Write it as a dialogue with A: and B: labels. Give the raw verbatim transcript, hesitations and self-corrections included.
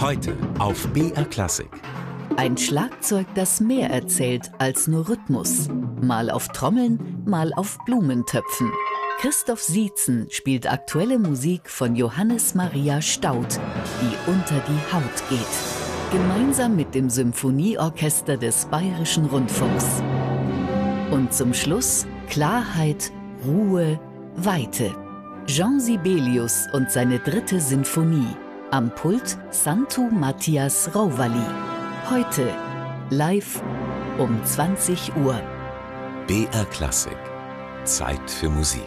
A: Heute auf B R Klassik.
B: Ein Schlagzeug, das mehr erzählt als nur Rhythmus. Mal auf Trommeln, mal auf Blumentöpfen. Christoph Sietzen spielt aktuelle Musik von Johannes Maria Staudt, die unter die Haut geht. Gemeinsam mit dem Symphonieorchester des Bayerischen Rundfunks. Und zum Schluss Klarheit, Ruhe, Weite. Jean Sibelius und seine dritte Sinfonie. Am Pult Santu Matthias Rouwali. Heute live um zwanzig Uhr.
A: B R Klassik. Zeit für Musik.